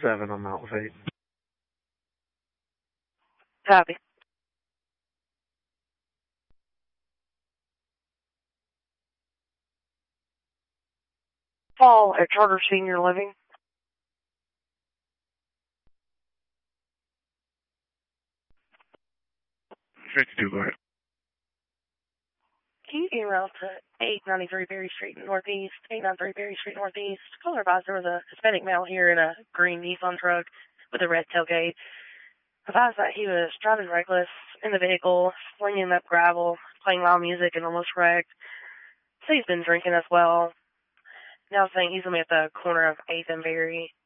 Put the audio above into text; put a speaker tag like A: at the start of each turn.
A: 7 on Mountain Fate.
B: Copy. Paul at Charter Senior Living.
A: 52, go ahead.
B: Can you get around to 893 Berry Street Northeast, 893 Berry Street Northeast? Caller advised there was a Hispanic male here in a green Nissan truck with a red tailgate. Advised that he was driving reckless in the vehicle, slinging up gravel, playing loud music, and almost wrecked. So he's been drinking as well. Now saying he's going to be at the corner of 8th and Berry.